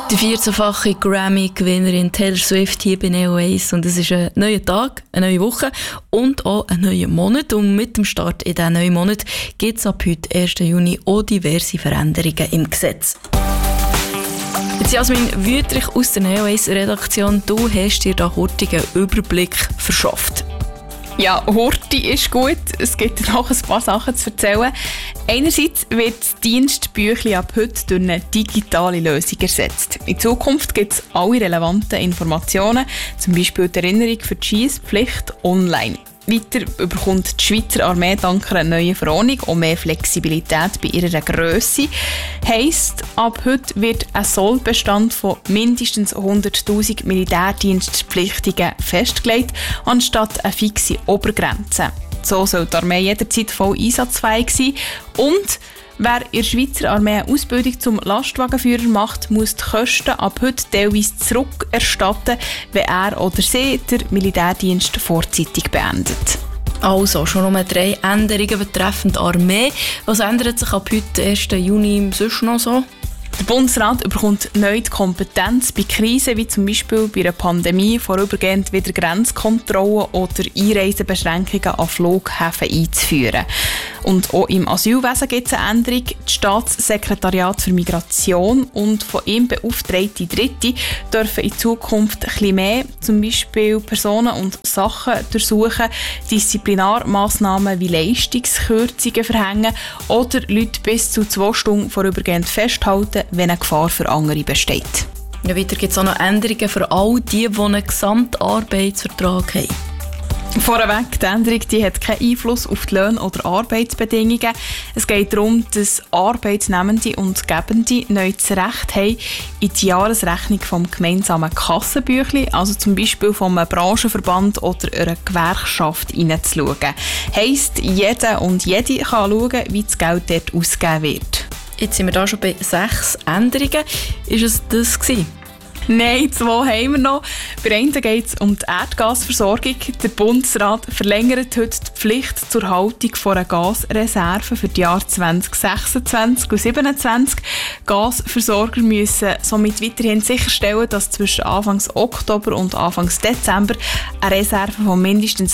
Die 14-fache Grammy-Gewinnerin Taylor Swift hier bei Neo 1. Und es ist ein neuer Tag, eine neue Woche und auch ein neuer Monat. Und mit dem Start in diesen neuen Monat gibt es ab heute, 1. Juni, auch diverse Veränderungen im Gesetz. Jetzt Jasmin Wüthrich aus der Neo 1 Redaktion. Du hast dir da hurtigen Überblick verschafft. Ja, Horti ist gut. Es gibt noch ein paar Sachen zu erzählen. Einerseits wird das Dienstbüchlein ab heute durch eine digitale Lösung ersetzt. In Zukunft gibt es alle relevanten Informationen, zum Beispiel die Erinnerung für die Schiesspflicht, online. Weiter bekommt die Schweizer Armee dank einer neuen Verordnung und mehr Flexibilität bei ihrer Grösse. Heisst, ab heute wird ein Sollbestand von mindestens 100'000 Militärdienstpflichtigen festgelegt, anstatt eine fixe Obergrenze. So soll die Armee jederzeit voll einsatzfähig sein. Und wer in der Schweizer Armee eine Ausbildung zum Lastwagenführer macht, muss die Kosten ab heute teilweise zurückerstatten, wenn er oder sie den Militärdienst vorzeitig beendet. Also, schon nur 3 Änderungen betreffend Armee. Was ändert sich ab heute, 1. Juni, sonst noch so? Der Bundesrat bekommt neu die Kompetenz, bei Krisen wie zum Beispiel bei einer Pandemie vorübergehend wieder Grenzkontrollen oder Einreisebeschränkungen an Flughäfen einzuführen. Und auch im Asylwesen gibt es eine Änderung. Das Staatssekretariat für Migration und von ihm beauftragte Dritte dürfen in Zukunft ein bisschen mehr, zum Beispiel Personen und Sachen durchsuchen, Disziplinarmaßnahmen wie Leistungskürzungen verhängen oder Leute bis zu 2 Stunden vorübergehend festhalten, wenn eine Gefahr für andere besteht. Ja, weiter gibt es auch noch Änderungen für all die einen Gesamtarbeitsvertrag haben. Vorweg, die Änderung die hat keinen Einfluss auf die Löhne oder Arbeitsbedingungen. Es geht darum, dass Arbeitsnehmende und Gebende neu das Recht haben, in die Jahresrechnung vom gemeinsamen Kassenbüchlein, also zum Beispiel vom Branchenverband oder einer Gewerkschaft, hineinzuschauen. Heisst, jeder und jede kann schauen, wie das Geld dort ausgegeben wird. Jetzt sind wir da schon bei 6 Änderungen. Ist es das gewesen? Nein, 2 haben wir noch. Bei einem geht es um die Erdgasversorgung. Der Bundesrat verlängert heute die Pflicht zur Haltung von einer Gasreserve für die Jahre 2026 und 2027. Gasversorger müssen somit weiterhin sicherstellen, dass zwischen Anfang Oktober und Anfang Dezember eine Reserve von mindestens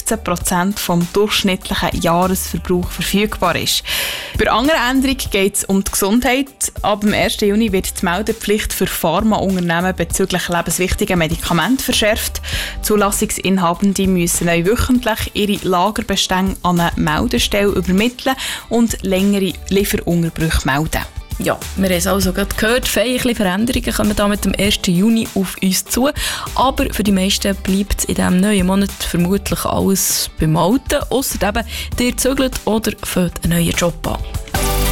15% vom durchschnittlichen Jahresverbrauch verfügbar ist. Bei einer anderen Änderung geht es um die Gesundheit. Ab dem 1. Juni wird die Meldepflicht für Pharmaunternehmen bezüglich lebenswichtiger Medikamente verschärft. Zulassungsinhabende müssen neu wöchentlich ihre Lagerbestände an eine Meldestelle übermitteln und längere Lieferunterbrüche melden. Ja, wir haben es also gerade gehört, feierliche Veränderungen kommen da mit dem 1. Juni auf uns zu. Aber für die meisten bleibt es in diesem neuen Monat vermutlich alles beim Alten, ausser eben, ihr zögert oder fängt einen neuen Job an.